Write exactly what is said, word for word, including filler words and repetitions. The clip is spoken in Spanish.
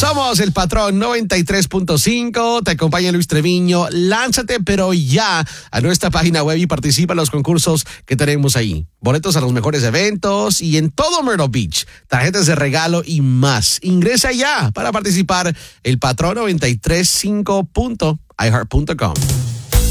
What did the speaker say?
Somos el Patrón noventa y tres punto cinco. Te acompaña Luis Treviño. Lánzate, pero ya a nuestra página web y participa en los concursos que tenemos ahí. Boletos a los mejores eventos y en todo Myrtle Beach. Tarjetas de regalo y más. Ingresa ya para participar el Patrón noventa y tres punto cinco punto i heart punto com.